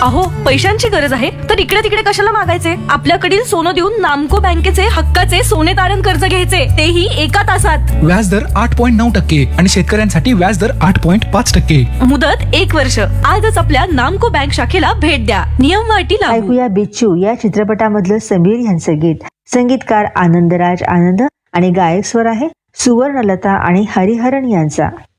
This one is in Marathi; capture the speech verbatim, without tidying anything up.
अहो, पैशांची गरज आहे तर इकडे तिकडे कशाला मागायचे? आपल्याकडील सोनं देऊन नामको बँकेचे हक्काचे सोने तारण कर्ज घ्यायचे, तेही एका तासात. व्याजदर आठ पॉईंट नऊ टक्के आणि शेतकऱ्यांसाठी व्याजदर आठ पॉईंट पाच टक्के. मुदत एक वर्ष. आजच आपल्या नामको बँक शाखेला भेट द्या. नियम व अटी लागू. ऐकूया बिच्छू या चित्रपटामधलं समीर यांचं गीत. संगीतकार आनंदराज आनंद आणि गायक स्वर आहे सुवर्णलता आणि हरिहरन यांचा.